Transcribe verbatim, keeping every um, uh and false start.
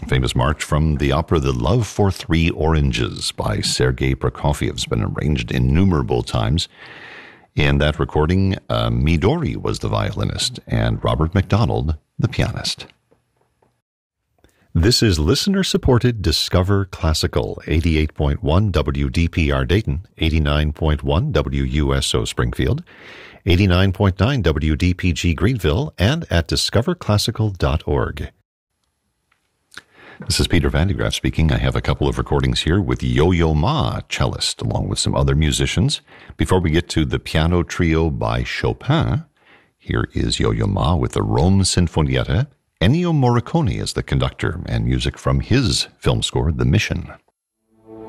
famous march from the opera The Love for Three Oranges by Sergei Prokofiev has been arranged innumerable times. In that recording, uh, Midori was the violinist and Robert McDonald the pianist. This is listener-supported Discover Classical, eighty-eight point one W D P R Dayton, eighty-nine point one W U S O Springfield, eighty-nine point nine W D P G Greenville, and at discover classical dot org. This is Peter Van de Graaff speaking. I have a couple of recordings here with Yo-Yo Ma, cellist, along with some other musicians. Before we get to the piano trio by Chopin, here is Yo-Yo Ma with the Rome Sinfonietta, Ennio Morricone as the conductor, and music from his film score, The Mission.